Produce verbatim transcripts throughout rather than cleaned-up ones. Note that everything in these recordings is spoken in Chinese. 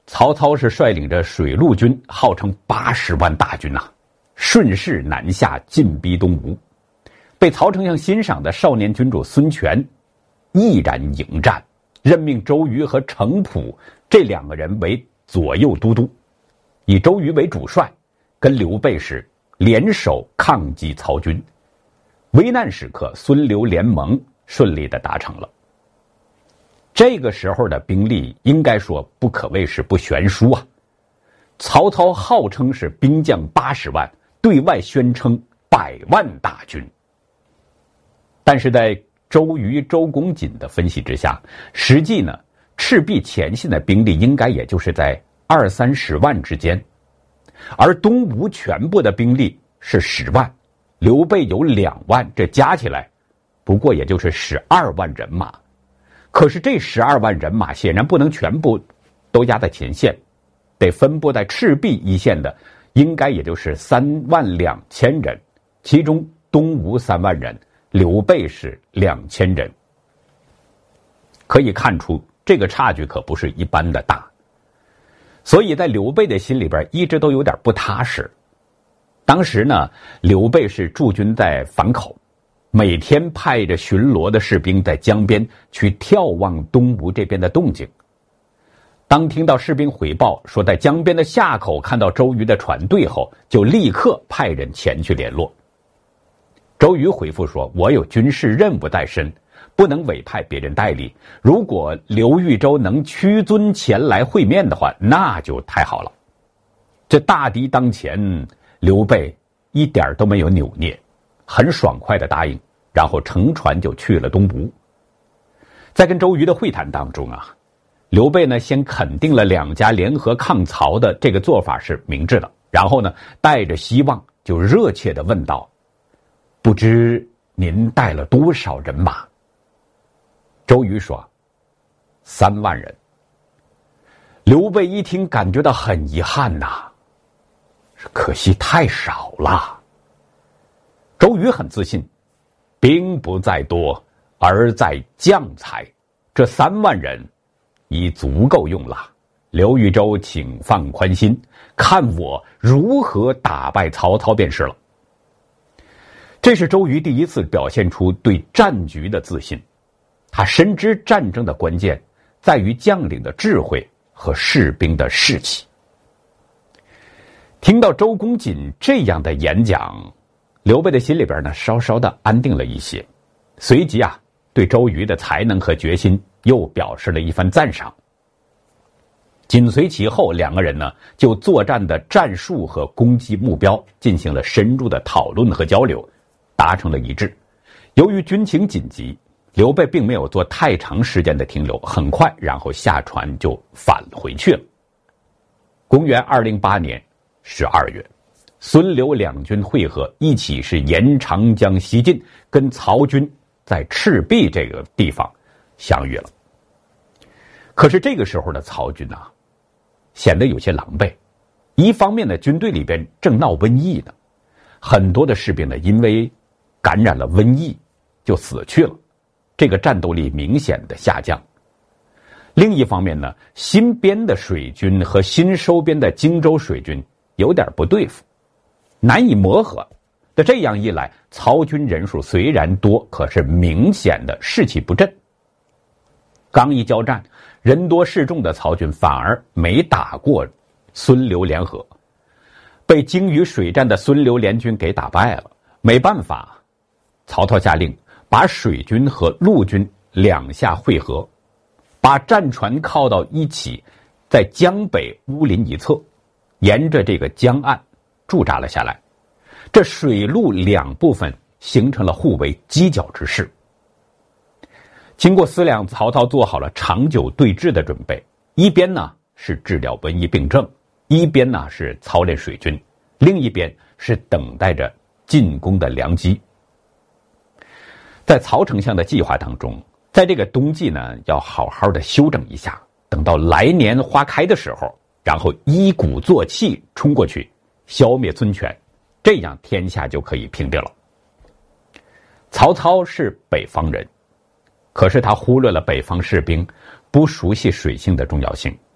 曹操是率领着水陆军，号称八十万大军啊，顺势南下进逼东吴。被曹丞相欣赏的少年君主孙权毅然迎战，任命周瑜和程普这两个人为左右都督，以周瑜为主帅，跟刘备是联手抗击曹军。危难时刻，孙刘联盟顺利的达成了。这个时候的兵力应该说不可谓是不悬殊啊。曹操号称是兵将八十万，对外宣称百万大军。但是在周瑜、周公瑾的分析之下，实际呢，赤壁前线的兵力应该也就是在二三十万之间，而东吴全部的兵力是十万，刘备有两万，这加起来不过也就是十二万人马。可是这十二万人马显然不能全部都压在前线，得分布在赤壁一线的应该也就是三万两千人，其中东吴三万人，刘备是两千人。可以看出这个差距可不是一般的大，所以在刘备的心里边一直都有点不踏实。当时呢，刘备是驻军在樊口，每天派着巡逻的士兵在江边去眺望东吴这边的动静。当听到士兵回报说在江边的下口看到周瑜的船队后，就立刻派人前去联络。周瑜回复说，我有军事任务在身，不能委派别人代理，如果刘豫州能屈尊前来会面的话，那就太好了。这大敌当前，刘备一点都没有扭捏，很爽快的答应，然后乘船就去了东吴。在跟周瑜的会谈当中啊，刘备呢先肯定了两家联合抗曹的这个做法是明智的，然后呢带着希望就热切地问道，不知您带了多少人马？周瑜说，三万人。刘备一听感觉到很遗憾呐、啊，可惜太少了。周瑜很自信，兵不在多，而在将才，这三万人已足够用了。刘豫州请放宽心，看我如何打败曹操便是了。这是周瑜第一次表现出对战局的自信，他深知战争的关键在于将领的智慧和士兵的士气。听到周公瑾这样的演讲，刘备的心里边呢稍稍的安定了一些，随即啊对周瑜的才能和决心又表示了一番赞赏。紧随其后，两个人呢就作战的战术和攻击目标进行了深入的讨论和交流，达成了一致。由于军情紧急，刘备并没有做太长时间的停留，很快然后下船就返回去了。公元二零八年十二月，孙刘两军会合，一起是沿长江西进，跟曹军在赤壁这个地方相遇了。可是这个时候的曹军啊，显得有些狼狈。一方面呢，军队里边正闹瘟疫呢，很多的士兵呢因为感染了瘟疫就死去了，这个战斗力明显的下降。另一方面呢，新编的水军和新收编的荆州水军有点不对付，难以磨合。那这样一来，曹军人数虽然多，可是明显的士气不振。刚一交战，人多势众的曹军反而没打过孙刘联合，被精于水战的孙刘联军给打败了。没办法，曹操下令把水军和陆军两下会合，把战船靠到一起，在江北乌林一侧，沿着这个江岸驻扎了下来。这水陆两部分形成了互为犄角之势。经过思量，曹操做好了长久对峙的准备，一边呢是治疗瘟疫病症，一边呢是操练水军，另一边是等待着进攻的良机。在曹丞相的计划当中，在这个冬季呢要好好的休整一下，等到来年花开的时候，然后一鼓作气冲过去消灭孙权，这样天下就可以平定了。曹操是北方人，可是他忽略了北方士兵不熟悉水性的重要性。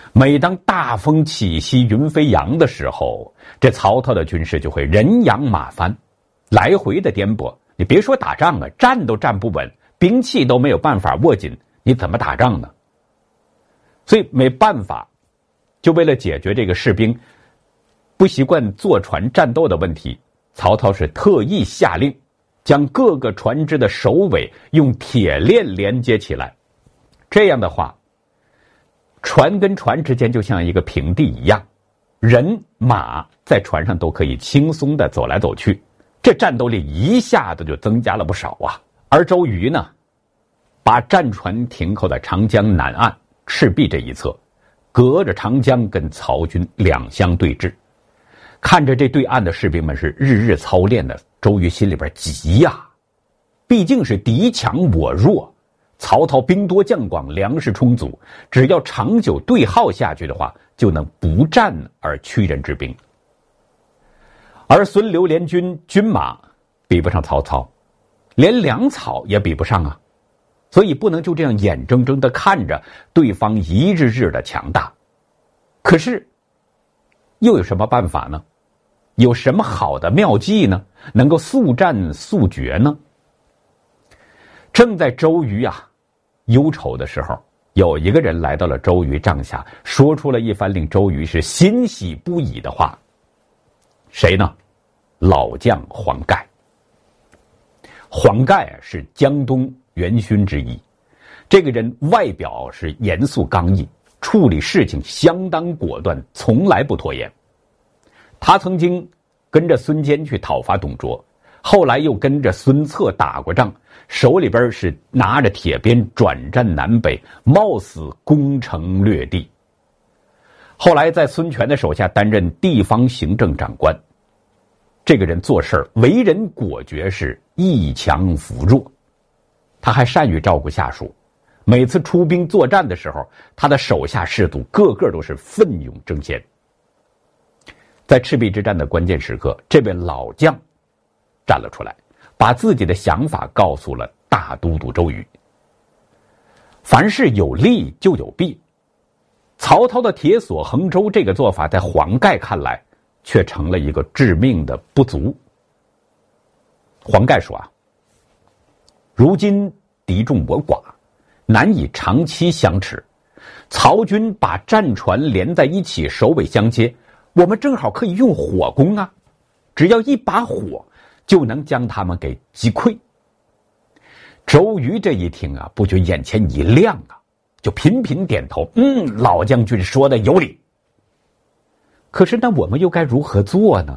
每当大风起兮云飞扬的时候，这曹操的军士就会人仰马翻，来回的颠簸。你别说打仗啊，站都站不稳，兵器都没有办法握紧，你怎么打仗呢？所以没办法，就为了解决这个士兵不习惯坐船战斗的问题，曹操是特意下令将各个船只的首尾用铁链连接起来。这样的话，船跟船之间就像一个平地一样，人马在船上都可以轻松的走来走去，这战斗力一下子就增加了不少啊。而周瑜呢，把战船停靠在长江南岸赤壁这一侧，隔着长江跟曹军两相对峙。看着这对岸的士兵们是日日操练的，周瑜心里边急呀、啊，毕竟是敌强我弱，曹操兵多将广，粮食充足，只要长久对耗下去的话，就能不战而屈人之兵。而孙刘联军军马比不上曹操，连粮草也比不上啊，所以不能就这样眼睁睁地看着对方一日日的强大。可是又有什么办法呢？有什么好的妙计呢？能够速战速决呢？正在周瑜啊忧愁的时候，有一个人来到了周瑜帐下，说出了一番令周瑜是欣喜不已的话。谁呢？老将黄盖。黄盖是江东元勋之一，这个人外表是严肃刚毅，处理事情相当果断，从来不拖延。他曾经跟着孙坚去讨伐董卓，后来又跟着孙策打过仗，手里边是拿着铁鞭转战南北，冒死攻城略地。后来在孙权的手下担任地方行政长官。这个人做事为人果决，是以强扶弱。他还善于照顾下属，每次出兵作战的时候，他的手下士卒个个都是奋勇争先。在赤壁之战的关键时刻，这位老将站了出来，把自己的想法告诉了大都督周瑜。凡事有利就有弊，曹操的铁索横舟这个做法，在黄盖看来却成了一个致命的不足。黄盖说啊，如今敌众我寡，难以长期相持，曹军把战船连在一起，首尾相接，我们正好可以用火攻啊，只要一把火就能将他们给击溃。周瑜这一听啊，不觉眼前一亮啊，就频频点头，嗯，老将军说的有理。可是那我们又该如何做呢？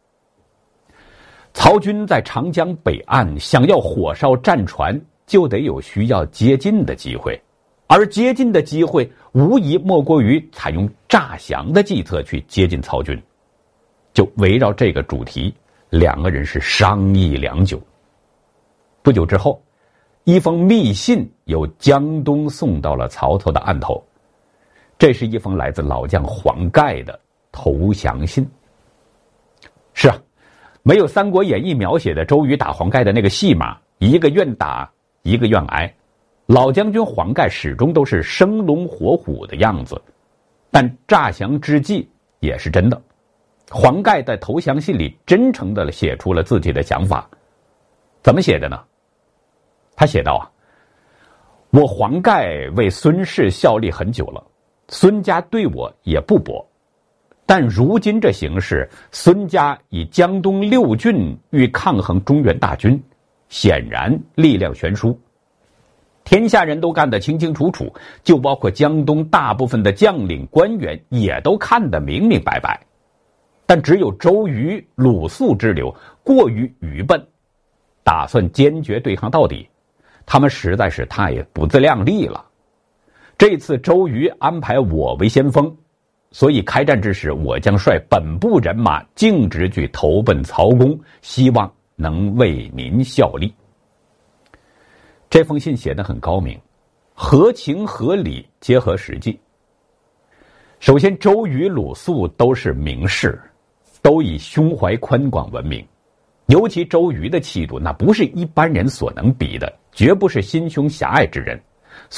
曹军在长江北岸，想要火烧战船，就得有需要接近的机会，而接近的机会无疑莫过于采用诈降的计策去接近曹军。就围绕这个主题，两个人是商议良久。不久之后，一封密信由江东送到了曹操的案头，这是一封来自老将黄盖的投降信。是啊，没有《三国演义》描写的周瑜打黄盖的那个戏码，一个愿打一个愿挨，老将军黄盖始终都是生龙活虎的样子。但诈降之计也是真的，黄盖在投降信里真诚地写出了自己的想法。怎么写的呢？他写道啊，我黄盖为孙氏效力很久了，孙家对我也不薄，但如今这形势，孙家以江东六郡欲抗衡中原大军，显然力量悬殊。天下人都看得清清楚楚，就包括江东大部分的将领官员也都看得明明白白。但只有周瑜、鲁肃之流过于愚笨，打算坚决对抗到底，他们实在是太不自量力了。这次周瑜安排我为先锋，所以开战之时，我将率本部人马径直去投奔曹公，希望能为民效力。这封信写得很高明，合情合理，结合实际。首先，周瑜、鲁肃都是名士，都以胸怀宽广闻名，尤其周瑜的气度，那不是一般人所能比的，绝不是心胸狭隘之人，所以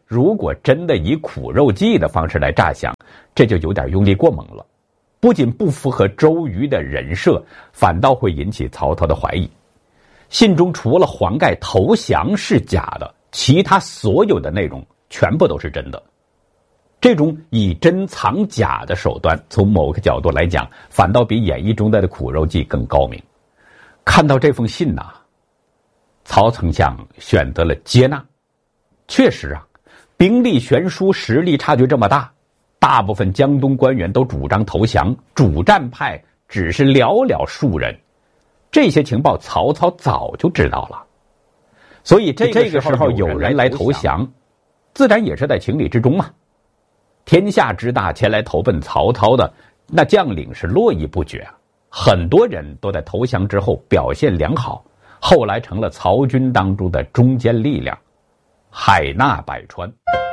如果真的以苦肉计的方式来诈降，这就有点用力过猛了，不仅不符合周瑜的人设，反倒会引起曹操的怀疑。信中除了黄盖投降是假的，其他所有的内容全部都是真的。这种以真藏假的手段，从某个角度来讲，反倒比演义中的苦肉计更高明。看到这封信呐、啊，曹丞相选择了接纳。确实啊，兵力悬殊，实力差距这么大，大部分江东官员都主张投降，主战派只是寥寥数人。这些情报曹操早就知道了，所以这个时候有人来投降，自然也是在情理之中嘛。天下之大，前来投奔曹操的那将领是络绎不绝，很多人都在投降之后表现良好，后来成了曹军当中的中坚力量，海纳百川。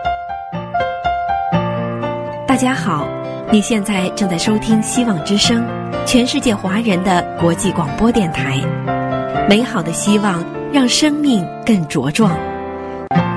大家好，你现在正在收听希望之声，全世界华人的国际广播电台。美好的希望让生命更茁壮。